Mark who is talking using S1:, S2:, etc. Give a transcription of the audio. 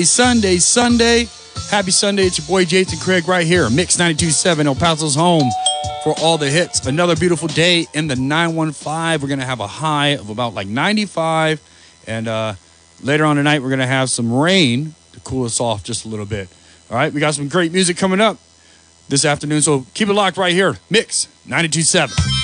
S1: Sunday. Happy Sunday. It's your boy Jason Craig right here. Mix 92.7, El Paso's home for all the hits. Another beautiful day in the 915. We're going to have a high of about like 95. And later on tonight, we're going to have some rain to cool us off just a little bit. All right, we got some great music coming up this afternoon. So keep it locked right here. Mix 92.7.